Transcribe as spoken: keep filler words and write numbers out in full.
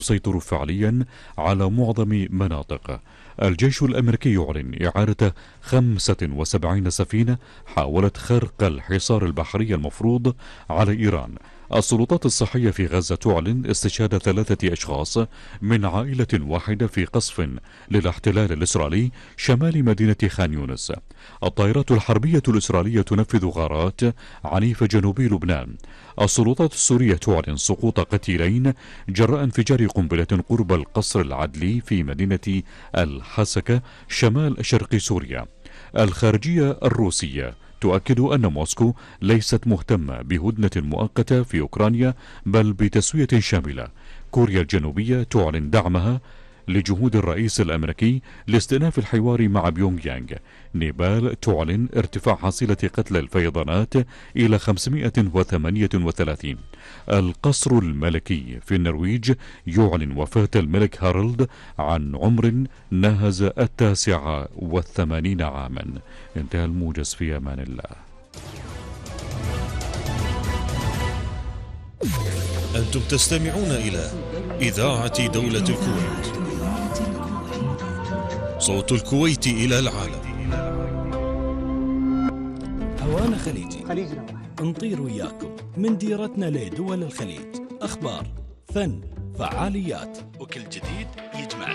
يسيطر فعليا على معظم مناطقه. الجيش الأمريكي يعلن إعادة خمسة وسبعين سفينة حاولت خرق الحصار البحري المفروض على إيران. السلطات الصحية في غزة تعلن استشهاد ثلاثة أشخاص من عائلة واحدة في قصف للاحتلال الإسرائيلي شمال مدينة خان يونس. الطائرات الحربية الإسرائيلية تنفذ غارات عنيفة جنوبي لبنان. السلطات السورية تعلن سقوط قتيلين جراء انفجار قنبلة قرب القصر العدلي في مدينة الحسكة شمال شرق سوريا. الخارجية الروسية تؤكد أن موسكو ليست مهتمة بهدنة مؤقتة في أوكرانيا بل بتسوية شاملة. كوريا الجنوبية تعلن دعمها لجهود الرئيس الأمريكي لاستئناف الحوار مع بيونغ يانغ. نيبال تعلن ارتفاع حصيلة قتلى الفيضانات إلى خمسمائة وثمانية وثلاثين. القصر الملكي في النرويج يعلن وفاة الملك هارولد عن عمر ناهز التاسعة والثمانين عاما. انتهى الموجز، في أمان الله. أنتم تستمعون إلى إذاعة دولة الكويت، صوت الكويت إلى العالم. هوانا خليجي، نطير وياكم من ديرتنا لدول الخليج. أخبار، فن، فعاليات، وكل جديد يجمع